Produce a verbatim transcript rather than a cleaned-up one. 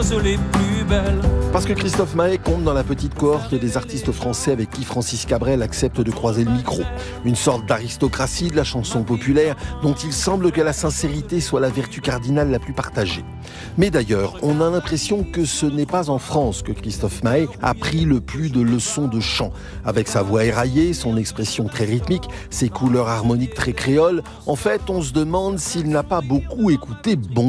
les plus belles. Parce que Christophe Maé compte dans la petite cohorte des artistes français avec qui Francis Cabrel accepte de croiser le micro. Une sorte d'aristocratie de la chanson populaire dont il semble que la sincérité soit la vertu cardinale la plus partagée. Mais d'ailleurs, on a l'impression que ce n'est pas en France que Christophe Maé a pris le plus de leçons de chant. Avec sa voix éraillée, son expression très rythmique, ses couleurs harmoniques très créoles, en fait, on se demande s'il n'a pas beaucoup écouté Bon